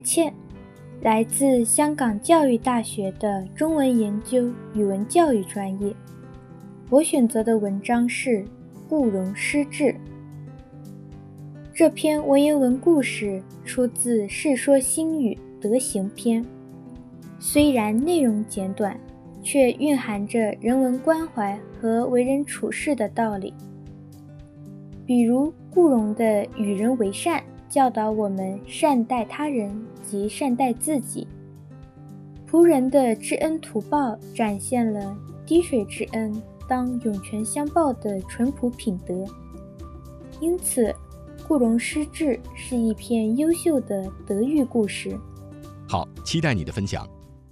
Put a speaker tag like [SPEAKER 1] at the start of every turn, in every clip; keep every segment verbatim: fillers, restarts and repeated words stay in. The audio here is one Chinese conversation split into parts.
[SPEAKER 1] 倩，来自香港教育大学的中文研究语文教育专业。我选择的文章是《顾荣失志》。这篇文言文故事出自《世说新语·德行篇》，虽然内容简短，却蕴含着人文关怀和为人处事的道理。比如顾荣的与人为善，教导我们善待他人及善待自己；仆人的知恩图报，展现了滴水之恩当涌泉相报的淳朴品德。因此，顾荣失志是一篇优秀的德育故事。
[SPEAKER 2] 好，期待你的分享。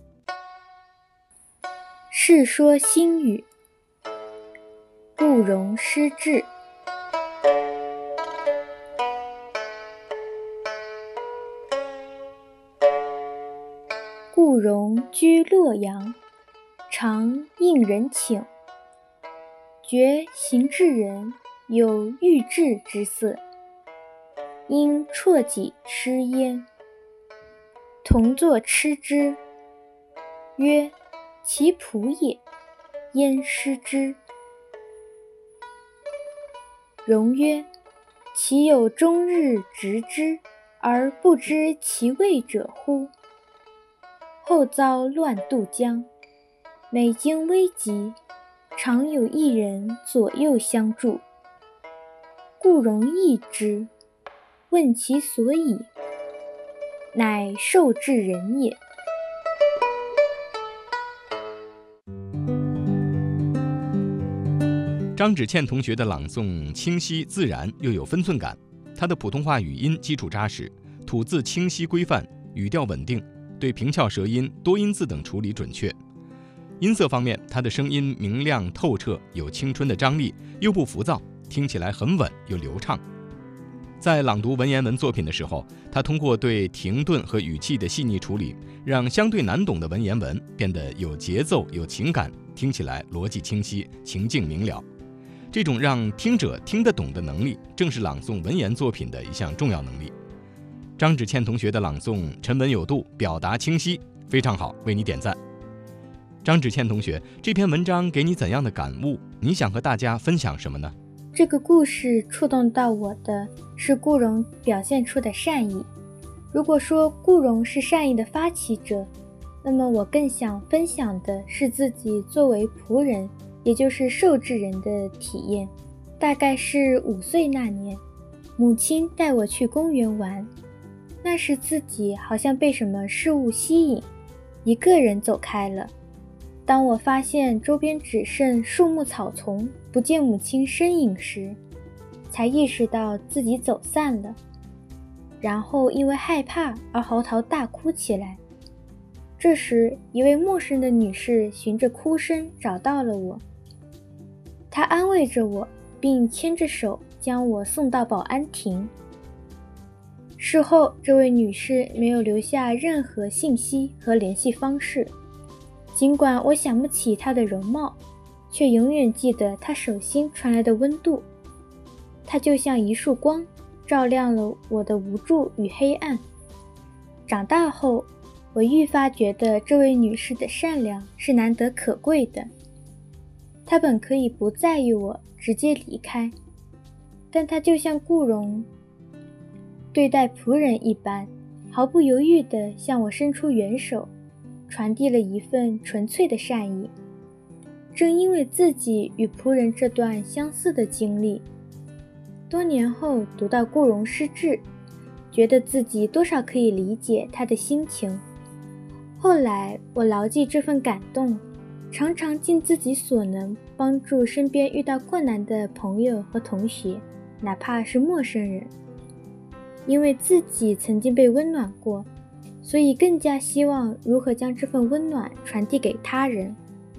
[SPEAKER 1] 世说新语，顾荣失志。顾荣居洛阳，常应人请，觉行至人，有欲志之色，因啜己吃焉。同坐吃之，曰：其仆也，焉失之？荣曰：其有终日执之，而不知其味者乎？后遭乱渡江，每经危急，常有一人左右相助。顾荣异之，问其所以，乃受制人也。
[SPEAKER 2] 张芷倩同学的朗诵清晰自然又有分寸感，她的普通话语音基础扎实，吐字清晰规范，语调稳定，对平翘舌音、多音字等处理准确。音色方面，她的声音明亮透彻，有青春的张力，又不浮躁，听起来很稳又流畅。在朗读文言文作品的时候，她通过对停顿和语气的细腻处理，让相对难懂的文言文变得有节奏、有情感，听起来逻辑清晰，情境明了。这种让听者听得懂的能力，正是朗诵文言作品的一项重要能力。张芷倩同学的朗诵沉稳有度，表达清晰，非常好，为你点赞。张芷倩同学，这篇文章给你怎样的感悟？你想和大家分享什么呢？
[SPEAKER 1] 这个故事触动到我的是顾荣表现出的善意。如果说顾荣是善意的发起者，那么我更想分享的是自己作为仆人，也就是受制人的体验。大概是五岁那年，母亲带我去公园玩，那时自己好像被什么事物吸引，一个人走开了。当我发现周边只剩树木草丛，不见母亲身影时，才意识到自己走散了，然后因为害怕而嚎啕大哭起来。这时，一位陌生的女士循着哭声找到了我，她安慰着我，并牵着手将我送到保安亭。事后，这位女士没有留下任何信息和联系方式，尽管我想不起她的容貌，却永远记得她手心传来的温度。她就像一束光，照亮了我的无助与黑暗。长大后，我愈发觉得这位女士的善良是难得可贵的。她本可以不在意我，直接离开，但她就像顾荣对待仆人一般，毫不犹豫地向我伸出援手，传递了一份纯粹的善意。正因为自己与仆人这段相似的经历，多年后读到顾荣失志，觉得自己多少可以理解他的心情。后来我牢记这份感动，常常尽自己所能帮助身边遇到困难的朋友和同学，哪怕是陌生人。因为自己曾经被温暖过，所以更加希望如何将这份温暖传递给他人。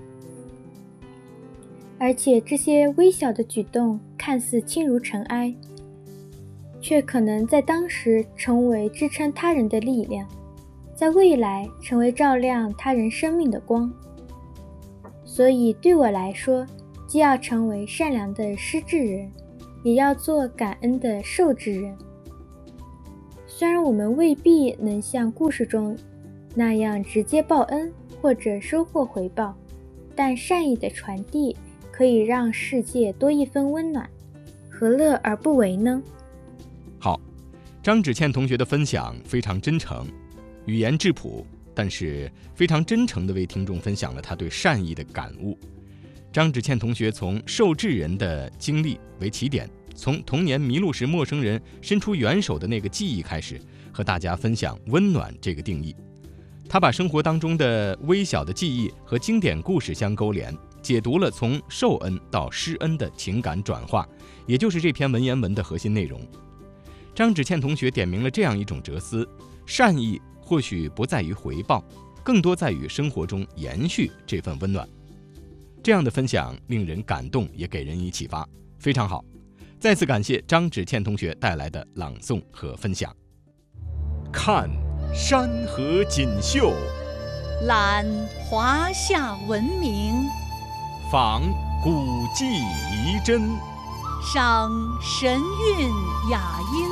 [SPEAKER 1] 而且这些微小的举动看似轻如尘埃，却可能在当时成为支撑他人的力量，在未来成为照亮他人生命的光。所以对我来说，既要成为善良的失志人，也要做感恩的受制人。 虽然我们未必能像故事中那样直接报恩或者收获回报，但善意的传递可以让世界多一分温暖，何乐而不为呢？
[SPEAKER 2] 好，张芷倩同学的分享非常真诚，语言质朴，但是非常真诚地为听众分享了他对善意的感悟。张芷倩同学从受制人的经历为起点，从童年迷路时陌生人伸出援手的那个记忆开始，和大家分享温暖这个定义。他把生活当中的微小的记忆和经典故事相勾连，解读了从受恩到施恩的情感转化，也就是这篇文言文的核心内容。张芷倩同学点明了这样一种哲思：善意或许不在于回报，更多在于生活中延续这份温暖。这样的分享令人感动，也给人以启发，非常好。再次感谢张芷倩同学带来的朗诵和分享。看山河锦绣，
[SPEAKER 3] 览华夏文明，
[SPEAKER 2] 访古迹遗珍，
[SPEAKER 3] 赏神韵雅音，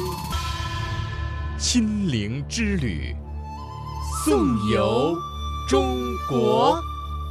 [SPEAKER 2] 心灵之旅，颂游中国。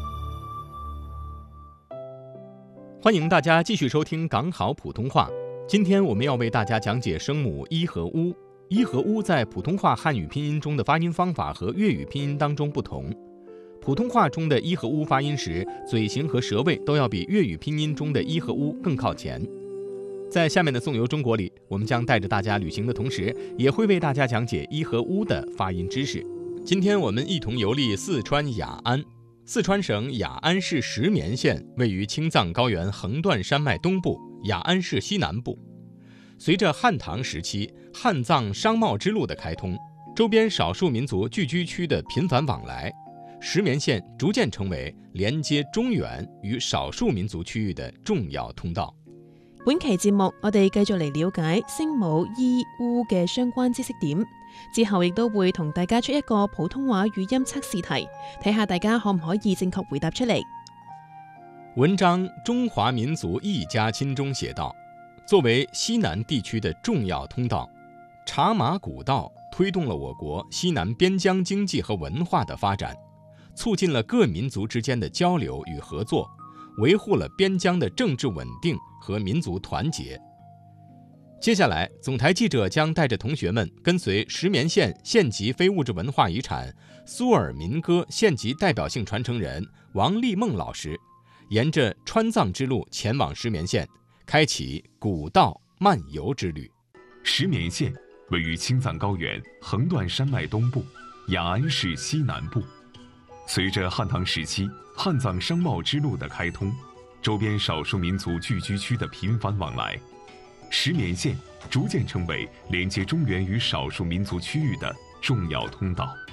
[SPEAKER 2] 欢迎大家继续收听港好普通话。今天我们要为大家讲解声母一和乌。一和乌在普通话汉语拼音中的发音方法和粤语拼音当中不同。普通话中的一和乌发音时，嘴型和舌位都要比粤语拼音中的一和乌更靠前。在下面的颂游中国里，我们将带着大家旅行的同时，也会为大家讲解一和乌的发音知识。今天我们一同游历四川雅安。四川省雅安市石棉县位于青藏高原横断山脉东部，雅安市西南部。随着汉唐时期汉藏商贸之路的开通，周边少数民族聚居区的频繁往来，石棉县逐渐成为连接中原與少數民族區域嘅重要通道。
[SPEAKER 4] 本期節目我哋繼續嚟了解聲母伊烏嘅相關知識點，之後亦都會同大家出一個普通話語音測試題，睇下大家可唔可以正確回答出嚟。
[SPEAKER 2] 文章《中華民族一家親》中寫道，作為西南地區的重要通道，茶馬古道推動了我國西南邊疆經濟和文化的發展，促進了各民族之間的交流與合作，維護了邊疆的政治穩定和民族團結。接下來，總台記者將帶着同學們跟隨石棉縣縣級非物質文化遺產蘇爾民歌縣級代表性傳承人王立夢老師，沿着川藏之路前往石棉縣，開啟古道漫遊之旅。
[SPEAKER 5] 石棉縣位於青藏高原橫斷山脈東部，雅安市西南部。隨着漢唐時期漢藏商貿之路的開通，周邊少數民族聚居區的頻繁往來，石棉縣逐漸成為連接中原與少數民族區域的重要通道。